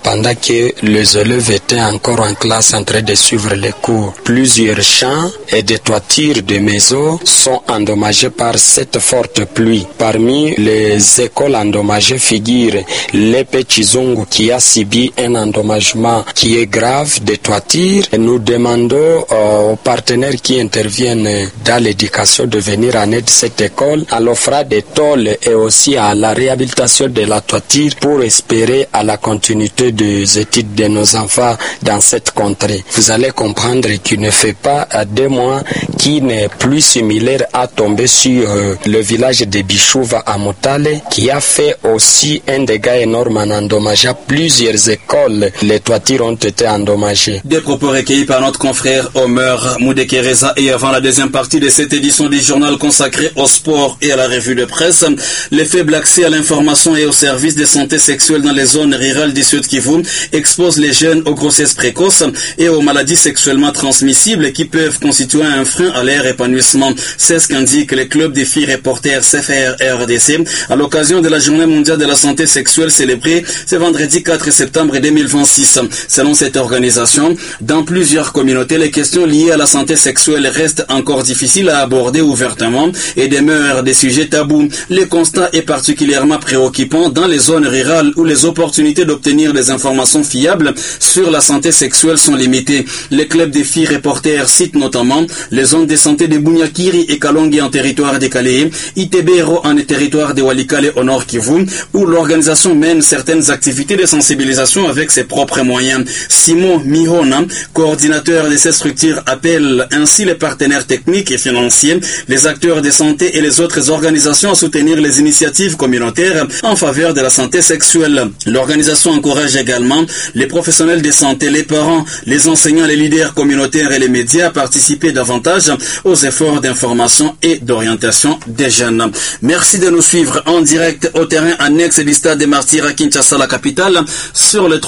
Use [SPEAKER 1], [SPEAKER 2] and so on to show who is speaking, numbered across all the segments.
[SPEAKER 1] pendant que les élèves étaient encore en classe en train de suivre les cours. Plusieurs champs et des toitures de maisons sont endommagés par cette forte pluie. Parmi les écoles endommagées figurent l'Épée Chizungu qui a subi un endommagement qui est grave des toitures. Nous demandons aux partenaires qui interviennent dans l'éducation de venir en aide de cette école à l'offre des tôles et aussi à la réhabilitation de la toiture pour espérer à la continuité des études de nos enfants dans cette contrée. Vous allez comprendre qu'il ne fait pas 2 mois qui n'est plus similaire à tomber sur le village de Bichouva à Motale qui a fait aussi un dégât énorme en endommageant plusieurs écoles. Les toitures ont été endommagées.
[SPEAKER 2] Des propos recueillis par notre confrère Omer Moudekereza. Et avant la deuxième partie de cette édition du journal consacrée au sport et à la revue de presse, les faibles accès à l'information et aux services de santé sexuelle dans les zones rurales du Sud Kivu exposent les jeunes aux grossesses précoces et aux maladies sexuellement transmissibles qui peuvent constituer un frein à leur épanouissement. C'est ce qu'indique le club des filles reporters CFR-RDC à l'occasion de la journée mondiale de la santé sexuelle célébrée ce vendredi 4 septembre 2026. Selon cette organisation, dans plusieurs communautés, les questions liées à la santé sexuelle restent encore difficiles à aborder ouvertement et demeurent des sujets tabous. Le constat est particulièrement préoccupant dans les zones rurales où les opportunités d'obtenir des informations fiables sur la santé sexuelle sont limitées. Le club des filles reporters cite notamment les zones de santé de Bunyakiri et Kalongi en territoire de Kalehe, Itebero en territoire de Walikale au nord Kivu, où l'organisation mène certaines activités de sensibilisation avec ses propres moyens. Simon Mihona, coordinateur de ces structures, appelle ainsi les partenaires techniques et financiers, les acteurs de santé et les autres organisations à soutenir les initiatives communautaires en faveur de la santé sexuelle. L'organisation encourage également les professionnels de santé, les parents, les enseignants, les leaders communautaires et les médias à participer davantage aux efforts d'information et d'orientation des jeunes. Merci de nous suivre en direct au terrain annexe du stade des Martyrs à Kinshasa, la capitale, sur le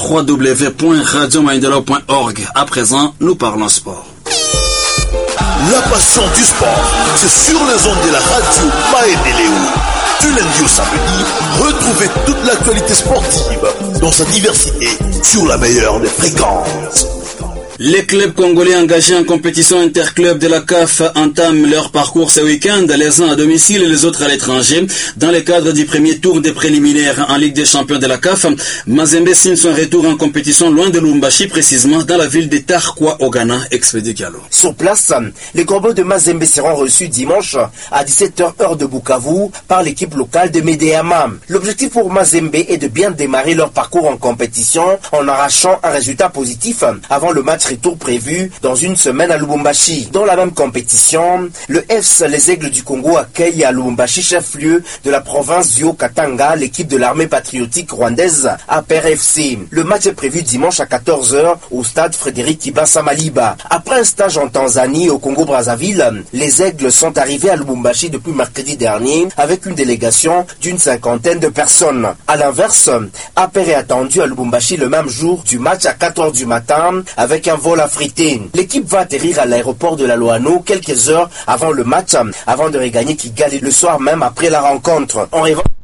[SPEAKER 2] www.radiomaendeleo.org. À présent, nous parlons sport.
[SPEAKER 3] La passion du sport, c'est sur les ondes de la radio Maendeleo. Du lundi au samedi, retrouvez toute l'actualité sportive dans sa diversité sur la meilleure des fréquences.
[SPEAKER 2] Les clubs congolais engagés en compétition interclub de la CAF entament leur parcours ce week-end, les uns à domicile et les autres à l'étranger. Dans le cadre du premier tour des préliminaires en Ligue des champions de la CAF, Mazembe signe son retour en compétition loin de Lubumbashi, précisément dans la ville de Tarkwa au Ghana. Expédie Diallo.
[SPEAKER 4] Sur place, les Corbeaux de Mazembe seront reçus dimanche à 17h heure de Bukavu par l'équipe locale de Medeama. L'objectif pour Mazembe est de bien démarrer leur parcours en compétition en arrachant un résultat positif avant le match retour prévu dans une semaine à Lubumbashi. Dans la même compétition, le FC Les Aigles du Congo accueille à Lubumbashi, chef-lieu de la province du Haut-Katanga, l'équipe de l'armée patriotique rwandaise APRFC. Le match est prévu dimanche à 14h au stade Frédéric Kibasa Maliba. Après un stage en Tanzanie au Congo-Brazzaville, les Aigles sont arrivés à Lubumbashi depuis mercredi dernier avec une délégation d'une 50aine de personnes. À l'inverse, APR est attendu à Lubumbashi le même jour du match à 4h du matin avec un vol affrété. L'équipe va atterrir à l'aéroport de la Loano quelques heures avant le match, avant de regagner Kigali le soir même après la rencontre. En revanche,